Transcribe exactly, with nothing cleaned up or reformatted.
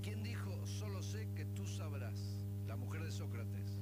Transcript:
¿Quién dijo, solo sé que tú sabrás? La mujer de Sócrates.